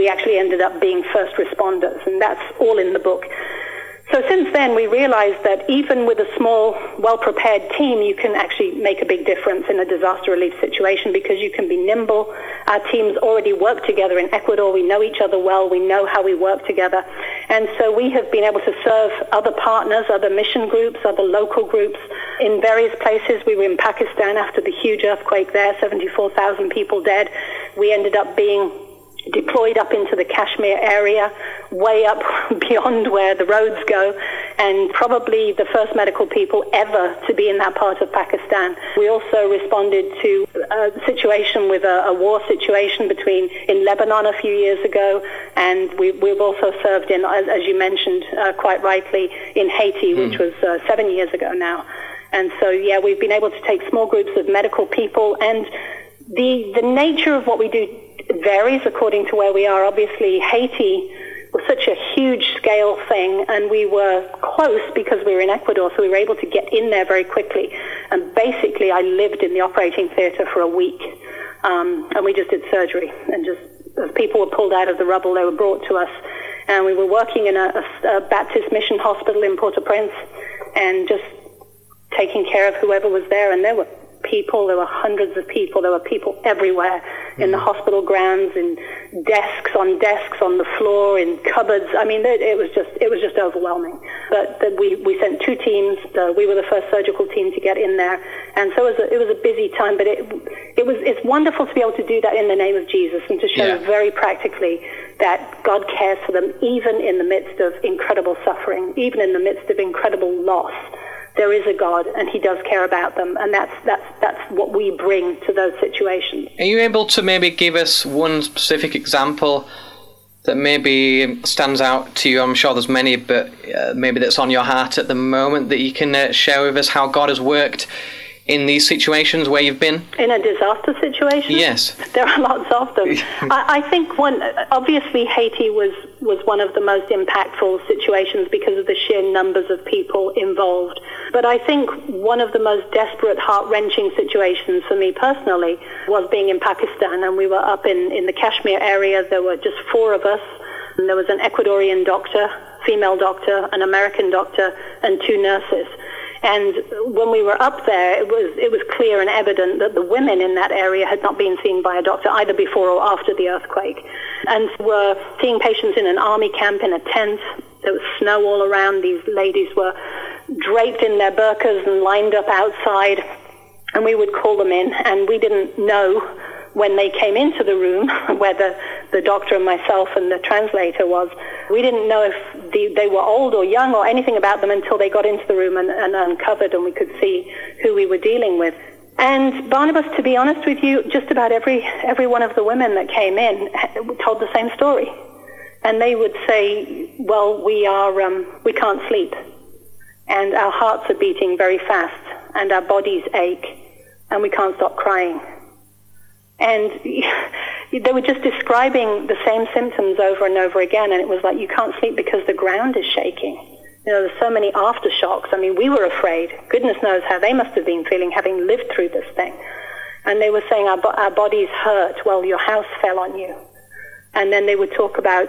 we actually ended up being first responders, and that's all in the book. So since then, we realized that even with a small, well-prepared team, you can actually make a big difference in a disaster relief situation because you can be nimble. Our teams already work together in Ecuador. We know each other well. We know how we work together. And so we have been able to serve other partners, other mission groups, other local groups in various places. We were in Pakistan after the huge earthquake there, 74,000 people dead. We ended up being deployed up into the Kashmir area, way up beyond where the roads go, and probably the first medical people ever to be in that part of Pakistan. We also responded to a situation with a war situation in Lebanon a few years ago, and we've also served in, as you mentioned quite rightly, in Haiti, which was 7 years ago now. And so, yeah, we've been able to take small groups of medical people, and the nature of what we do varies according to where we are. Obviously, Haiti was such a huge-scale thing, and we were close because we were in Ecuador, so we were able to get in there very quickly. And basically, I lived in the operating theater for a week, and we just did surgery. And just as people were pulled out of the rubble, they were brought to us. And we were working in a Baptist mission hospital in Port-au-Prince and just taking care of whoever was there. And there were hundreds of people. There were people everywhere in the hospital grounds, in desks on the floor, in cupboards. I mean, it was just overwhelming. But we sent 2 teams. We were the first surgical team to get in there, and so it was a busy time. But it's wonderful to be able to do that in the name of Jesus and to show very practically that God cares for them, even in the midst of incredible suffering, even in the midst of incredible loss. There is a God, and he does care about them, and that's what we bring to those situations. Are you able to maybe give us one specific example that maybe stands out to you? I'm sure there's many, but maybe that's on your heart at the moment that you can share with us how God has worked in these situations where you've been? In a disaster situation? Yes. There are lots of them. I think obviously Haiti was one of the most impactful situations because of the sheer numbers of people involved. But I think one of the most desperate, heart-wrenching situations for me personally was being in Pakistan, and we were up in the Kashmir area. There were just 4 of us, and there was an Ecuadorian doctor, female doctor, an American doctor, and 2 nurses. And when we were up there, it was clear and evident that the women in that area had not been seen by a doctor either before or after the earthquake. And were seeing patients in an army camp in a tent. There was snow all around. These ladies were draped in their burqas and lined up outside. And we would call them in, and we didn't know when they came into the room, whether the doctor and myself and the translator was. We didn't know if they were old or young or anything about them until they got into the room and uncovered, and we could see who we were dealing with. And Barnabas, to be honest with you, just about every one of the women that came in told the same story. And they would say, well, we can't sleep, and our hearts are beating very fast, and our bodies ache, and we can't stop crying. And they were just describing the same symptoms over and over again, and it was like, you can't sleep because the ground is shaking. You know, there's so many aftershocks. I mean, we were afraid. Goodness knows how they must have been feeling, having lived through this thing. And they were saying, our bodies hurt. Well, your house fell on you. And then they would talk about,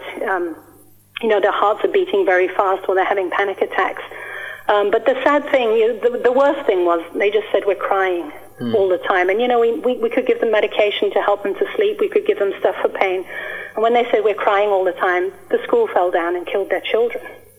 their hearts are beating very fast, or they're having panic attacks. But the sad thing, the worst thing was, they just said, we're crying all the time. And, we could give them medication to help them to sleep. We could give them stuff for pain. And when they said we're crying all the time, the school fell down and killed their children.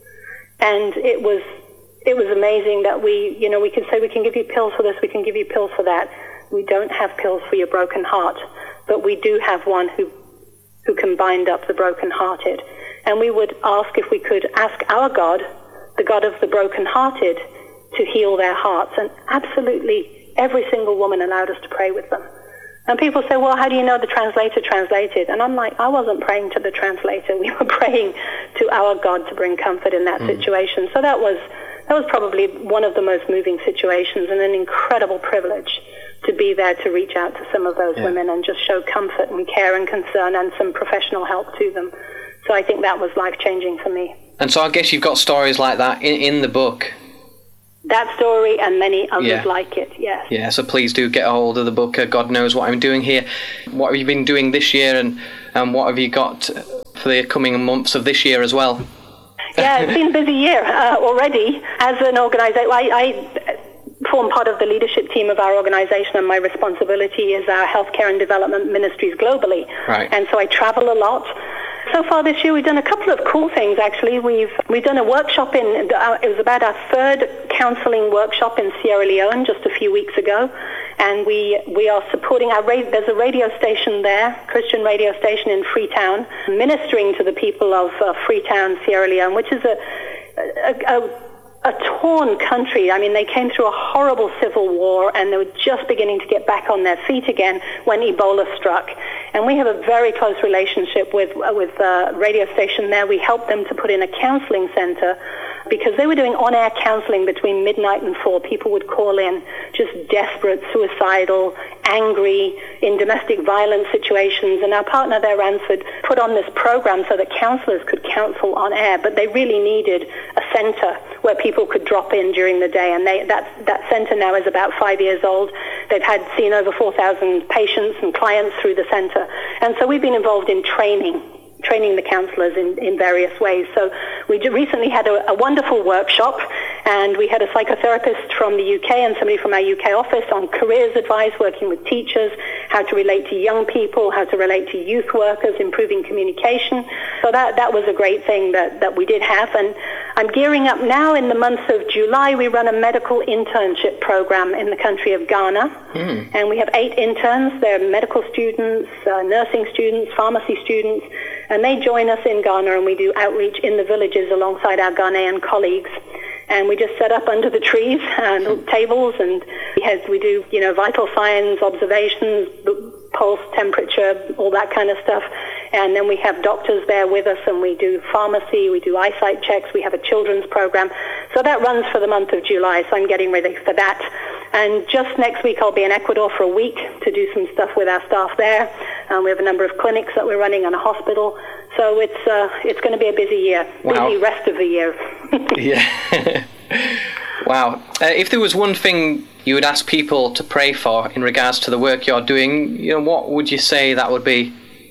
And it was amazing that we could say, we can give you pills for this, we can give you pills for that. We don't have pills for your broken heart, but we do have one who can bind up the brokenhearted. And we would ask if we could ask our God, the God of the brokenhearted, to heal their hearts. And absolutely every single woman allowed us to pray with them. And people say, well, how do you know the translator translated? And I'm like, I wasn't praying to the translator. We were praying to our God to bring comfort in that situation. So that was probably one of the most moving situations, and an incredible privilege to be there to reach out to some of those women and just show comfort and care and concern and some professional help to them. So I think that was life-changing for me. And so I guess you've got stories like that in the book. That story and many others like it, yes. Yeah, so please do get a hold of the book, God Knows What I'm Doing Here. What have you been doing this year, and what have you got for the coming months of this year as well. Yeah, it's been a busy year already. As an organisation, I form part of the leadership team of our organisation, and my responsibility is our healthcare and development ministries globally. Right. And so I travel a lot. So far this year, we've done a couple of cool things, actually. We've done a workshop it was about our third counselling workshop in Sierra Leone just a few weeks ago. And we are supporting there's a radio station there, Christian radio station in Freetown, ministering to the people of Freetown, Sierra Leone, which is a torn country. I mean, they came through a horrible civil war, and they were just beginning to get back on their feet again when Ebola struck. And we have a very close relationship with the radio station there. We helped them to put in a counseling center because they were doing on-air counseling between midnight and 4. People would call in just desperate, suicidal, angry, in domestic violence situations. And our partner there, Ransford, put on this program so that counselors could counsel on air, but they really needed a center where people could drop in during the day. And that center now is about 5 years old. They've seen over 4,000 patients and clients through the center. And so we've been involved in training the counsellors in various ways. So we recently had a wonderful workshop, and we had a psychotherapist from the UK and somebody from our UK office on careers advice, working with teachers, how to relate to young people, how to relate to youth workers, improving communication. So that was a great thing that we did have. And I'm gearing up now in the month of July. We run a medical internship program in the country of Ghana. And we have 8 interns. They're medical students, nursing students, pharmacy students, and they join us in Ghana, and we do outreach in the villages alongside our Ghanaian colleagues. And we just set up under the trees and tables, and we do vital signs, observations, pulse, temperature, all that kind of stuff. And then we have doctors there with us, and we do pharmacy, we do eyesight checks, we have a children's program. So that runs for the month of July, so I'm getting ready for that. And just next week I'll be in Ecuador for a week to do some stuff with our staff there. We have a number of clinics that we're running and a hospital. So it's going to be a busy year, busy rest of the year. Yeah. Wow. If there was one thing you would ask people to pray for in regards to the work you're doing, what would you say that would be?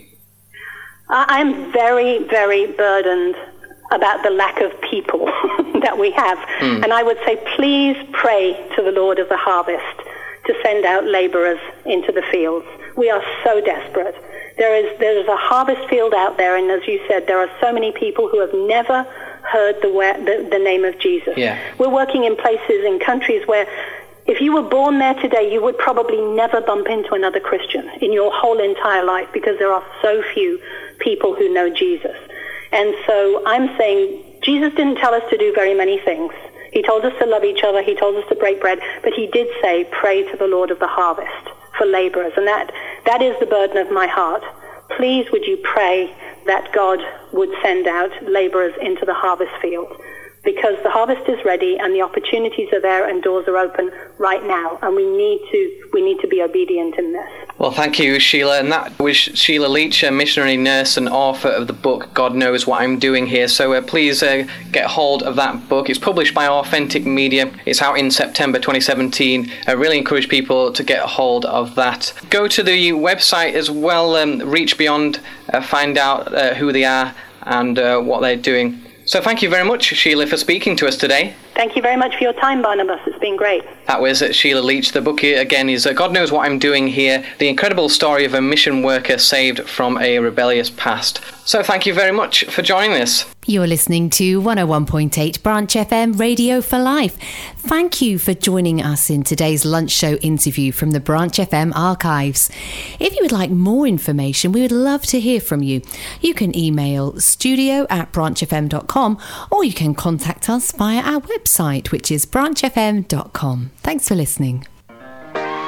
I'm very, very burdened about the lack of people that we have. And I would say, please pray to the Lord of the harvest to send out laborers into the fields. We are so desperate. There's a harvest field out there, and as you said, there are so many people who have never heard the name of Jesus. Yeah. We're working in places, in countries where if you were born there today, you would probably never bump into another Christian in your whole entire life, because there are so few people who know Jesus. And so I'm saying Jesus didn't tell us to do very many things. He told us to love each other. He told us to break bread. But he did say, pray to the Lord of the harvest for laborers. And that is the burden of my heart. Please would you pray that God would send out laborers into the harvest field, because the harvest is ready and the opportunities are there and doors are open right now, and we need to be obedient in this. Well, thank you, Sheila. And that was Sheila Leach, a missionary nurse and author of the book God Knows What I'm Doing Here. So please get hold of that book. It's published by Authentic Media. It's out in September 2017. I really encourage people to get a hold of that. Go to the website as well, Reach Beyond, find out who they are and what they're doing. So thank you very much, Sheila, for speaking to us today. Thank you very much for your time, Barnabas. It's been great. That was Sheila Leach. The book, again, is God Knows What I'm Doing Here, the incredible story of a mission worker saved from a rebellious past. So thank you very much for joining us. You're listening to 101.8 Branch FM Radio for Life. Thank you for joining us in today's lunch show interview from the Branch FM archives. If you would like more information, we would love to hear from you. You can email studio@branchfm.com, or you can contact us via our website, which is branchfm.com. Thanks for listening.